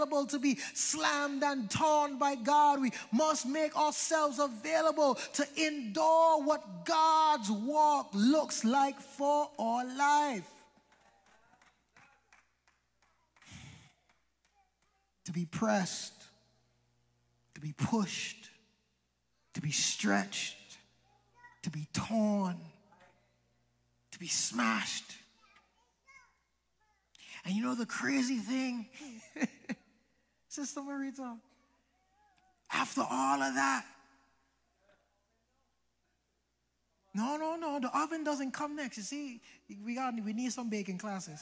to be slammed and torn by God. We must make ourselves available to endure what God's walk looks like for our life. To be pressed, to be pushed, to be stretched, to be torn, to be smashed. And you know the crazy thing? Sister Marita, after all of that, no, the oven doesn't come next. You see, we need some baking classes.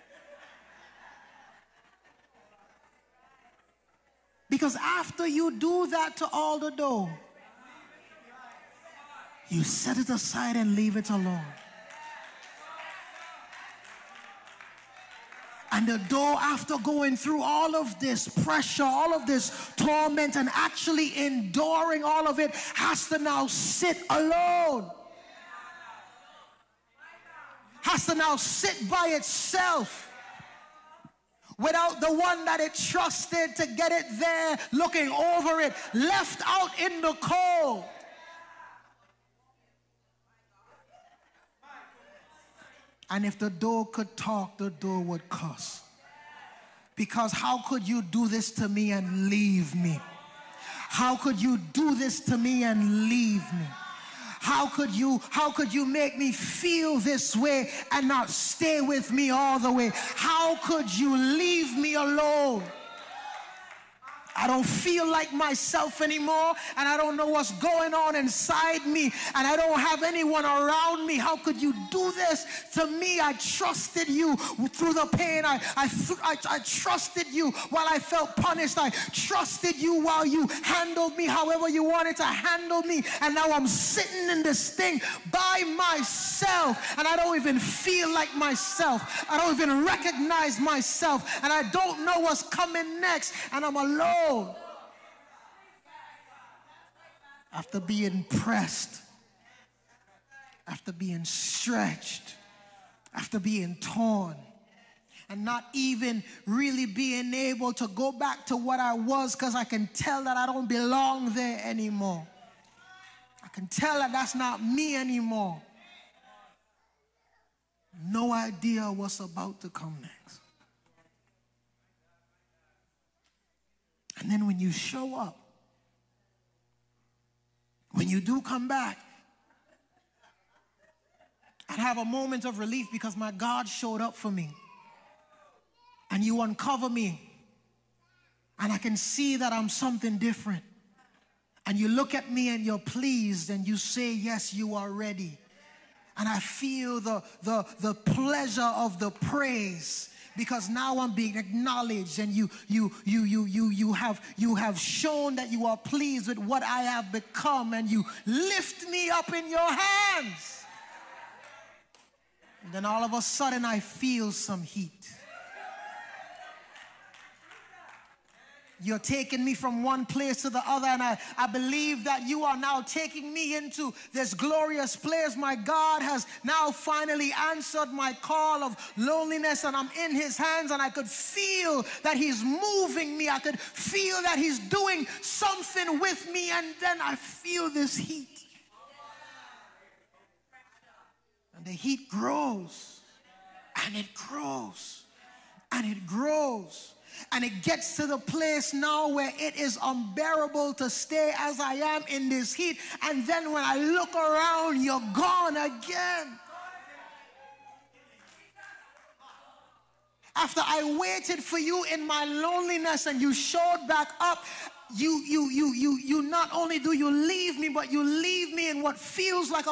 Because after you do that to all the dough, you set it aside and leave it alone. And the dough, after going through all of this pressure, all of this torment, and actually enduring all of it, has to now sit alone. Has to now sit by itself without the one that it trusted to get it there, looking over it, left out in the cold. And if the dough could talk, the dough would cuss. Because how could you do this to me and leave me? How could you do this to me and leave me? How could you make me feel this way and not stay with me all the way? How could you leave me alone? I don't feel like myself anymore, and I don't know what's going on inside me, and I don't have anyone around me. How could you do this to me? I trusted you through the pain. I trusted you while I felt punished. I trusted you while you handled me however you wanted to handle me, and now I'm sitting in this thing by myself, and I don't even feel like myself. I don't even recognize myself, and I don't know what's coming next, and I'm alone. After being pressed, after being stretched, after being torn, and not even really being able to go back to what I was, because I can tell that I don't belong there anymore. I can tell that that's not me anymore. No idea what's about to come next. And then when you show up, when you do come back and have a moment of relief because my God showed up for me, and you uncover me, and I can see that I'm something different, and you look at me and you're pleased and you say, yes, you are ready. And I feel the pleasure of the praise, because now I'm being acknowledged, and you have shown that you are pleased with what I have become, and you lift me up in your hands. And then all of a sudden I feel some heat. You're taking me from one place to the other, and I believe that you are now taking me into this glorious place. My God has now finally answered my call of loneliness, and I'm in his hands, and I could feel that he's moving me. I could feel that he's doing something with me, and then I feel this heat. And the heat grows, and it grows, and it grows. And it gets to the place now where it is unbearable to stay as I am in this heat. And then when I look around, you're gone again. After I waited for you in my loneliness and you showed back up, you not only do you leave me, but you leave me in what feels like a